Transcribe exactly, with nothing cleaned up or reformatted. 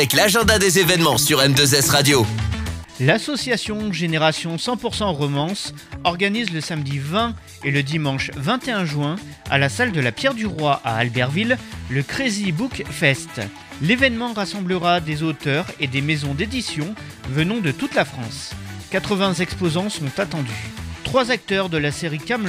avec l'agenda des événements sur M deux S Radio. L'association Génération cent pour cent Romance organise le samedi vingt et le dimanche vingt et un juin à la salle de la Pierre du Roi à Albertville le Crazy Book Fest. L'événement rassemblera des auteurs et des maisons d'édition venant de toute la France. quatre-vingts exposants sont attendus. Trois acteurs de la série Kaamelott